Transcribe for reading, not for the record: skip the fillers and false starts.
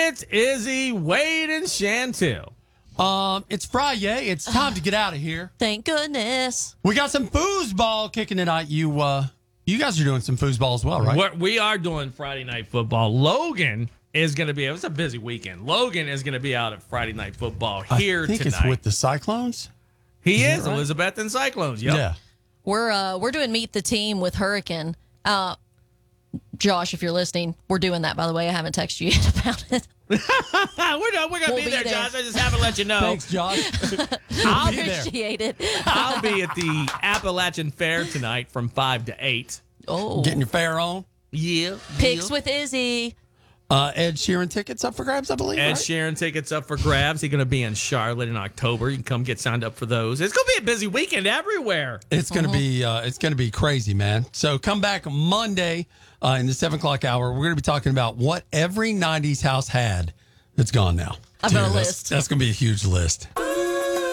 It's Izzy, Wade, and Chantil. It's Friday. It's time to get out of here. Thank goodness. We got some foosball kicking tonight. You guys are doing some foosball as well, right? We are doing Friday Night Football. Logan is going to be, it's a busy weekend. Logan is going to be out at Friday Night Football here I think tonight. it's with the Cyclones. He is, right? Elizabeth and Cyclones. Yep. Yeah. We're doing Meet the Team with Hurricane. Josh, if you're listening, we're doing that, by the way. I haven't texted you yet about it. We're going to be there, Josh. I just haven't let you know. Thanks, Josh. I be there. appreciate it. I'll be at the Appalachian Fair tonight from 5 to 8. Oh, Getting your fare on. Yeah. Picks with Izzy. Ed Sheeran tickets up for grabs, I believe. Ed right? Sheeran tickets up for grabs. He's going to be in Charlotte in October. You can come get signed up for those. It's going to be a busy weekend everywhere. It's gonna be crazy, man. So come back Monday in the 7 o'clock hour. We're gonna be talking about what every '90s house had that's gone now. I've got a Dude, list. That's gonna be a huge list.